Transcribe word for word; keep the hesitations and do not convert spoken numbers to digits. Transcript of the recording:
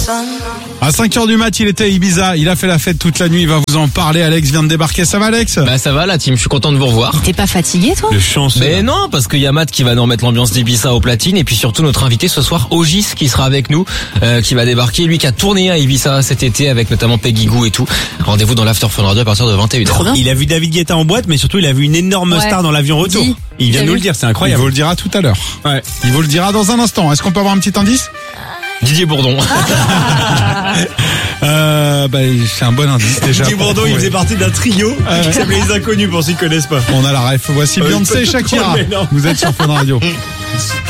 À cinq heures du mat, il était à Ibiza, il a fait la fête toute la nuit, il va vous en parler. Alex vient de débarquer, ça va Alex? Bah ça va la team, je suis content de vous revoir. T'es pas fatigué toi? Le chanceux. Mais non, parce qu'il y a Matt qui va nous remettre l'ambiance d'Ibiza au platine, et puis surtout notre invité ce soir, Ogis, qui sera avec nous, euh, qui va débarquer, lui qui a tourné à Ibiza cet été avec notamment Peggy Gou et tout. Rendez-vous dans l'After Fun Radio à partir de vingt et une heures. Il a vu David Guetta en boîte, mais surtout il a vu une énorme Ouais. star dans l'avion retour. Dis. Il vient T'as de nous vu le dire, c'est Il incroyable. vous le dira tout à l'heure. Ouais. Il vous le dira dans un instant. Est-ce qu'on peut avoir un petit indice? Didier Bourdon. euh, bah, c'est un bon indice déjà. Didier Bourdon, il Ouais. faisait partie d'un trio ouais. qui s'appelait Les Inconnus pour ceux qui connaissent pas. On a la ref. Voici Euh, Beyoncé et pas trop, Shakira. mais non. Vous êtes sur Fun Radio.